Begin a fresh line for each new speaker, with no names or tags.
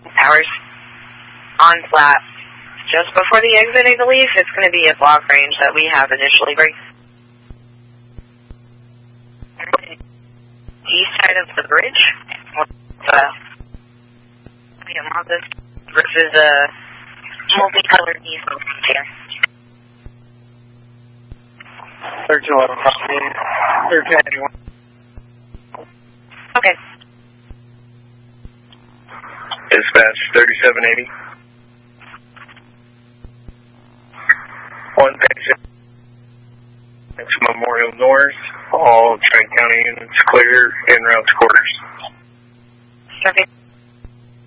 Powers. On flat. Just before the exit, I believe, it's going to be a block range that we have initially. Right? East side of the bridge. Versus a multicolored diesel here.
1311, 1381.
Okay.
Dispatch 3780. One patient. It's Memorial North. All Tri-County units clear en route to quarters.
Okay.